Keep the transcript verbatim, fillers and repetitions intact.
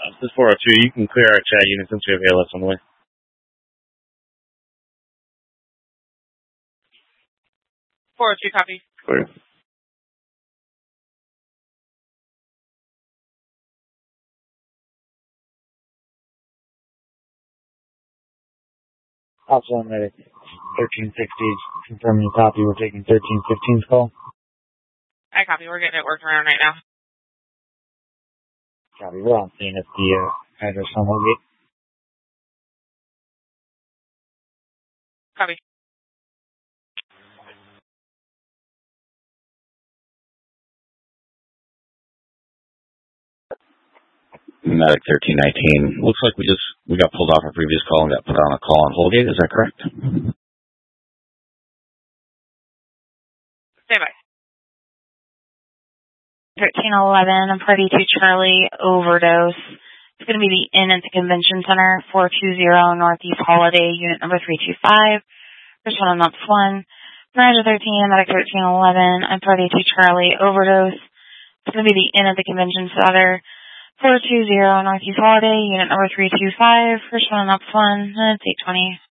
This is four oh two. You can clear our chat unit since we have A L S on the way. four oh two, copy. Clear. Also, medic thirteen sixty, confirming copy. We're taking thirteen fifteen's call. I copy. We're getting it worked around right now. Copy. We're on scene at the uh, address on Holgate. Copy. Medic thirteen nineteen. Looks like we just we got pulled off a previous call and got put on a call on Holgate. Is that correct? Stay by. thirteen eleven, Party two Charlie, overdose. It's going to be the Inn at the Convention Center, four two zero Northeast Holiday, unit number three two five. First one on Ops one. Mirage thirteen, Medic thirteen eleven, I'm Party two Charlie, overdose. It's going to be the Inn at the Convention Center, four two zero Northeast Holiday, unit number three two five. First one on Ops one, it's eight twenty.